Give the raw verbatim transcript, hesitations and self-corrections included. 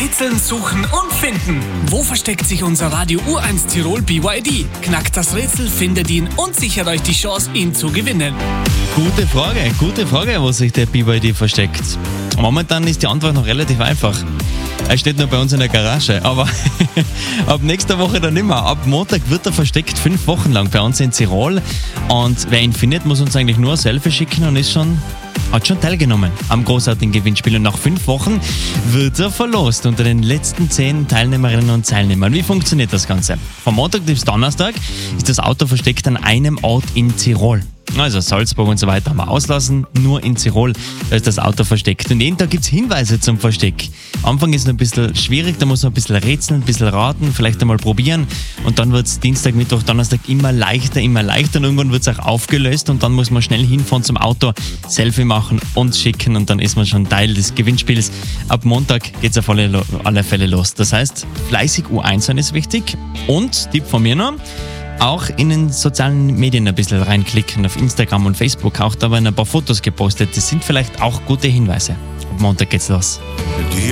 Rätseln, suchen und finden. Wo versteckt sich unser Radio U eins Tirol B Y D? Knackt das Rätsel, findet ihn und sichert euch die Chance, ihn zu gewinnen. Gute Frage, gute Frage, wo sich der B Y D versteckt. Momentan ist die Antwort noch relativ einfach. Er steht nur bei uns in der Garage, aber ab nächster Woche dann nicht mehr. Ab Montag wird er versteckt, fünf Wochen lang bei uns in Tirol. Und wer ihn findet, muss uns eigentlich nur ein Selfie schicken und ist schon, hat schon teilgenommen am großartigen Gewinnspiel. Und nach fünf Wochen wird er verlost unter den letzten zehn Teilnehmerinnen und Teilnehmern. Wie funktioniert das Ganze? Von Montag bis Donnerstag ist das Auto versteckt an einem Ort in Tirol. Also Salzburg und so weiter haben wir auslassen, nur in Tirol, da ist das Auto versteckt. Und jeden Tag gibt es Hinweise zum Versteck. Am Anfang ist es noch ein bisschen schwierig, da muss man ein bisschen rätseln, ein bisschen raten, vielleicht einmal probieren. Und dann wird es Dienstag, Mittwoch, Donnerstag immer leichter, immer leichter. Und irgendwann wird es auch aufgelöst und dann muss man schnell hinfahren zum Auto, Selfie machen und schicken und dann ist man schon Teil des Gewinnspiels. Ab Montag geht es auf alle, alle Fälle los. Das heißt, fleißig U eins sein ist wichtig. Und, Tipp von mir noch, auch in den sozialen Medien ein bisschen reinklicken, auf Instagram und Facebook. Auch da werden ein paar Fotos gepostet. Das sind vielleicht auch gute Hinweise. Ab Montag geht's los.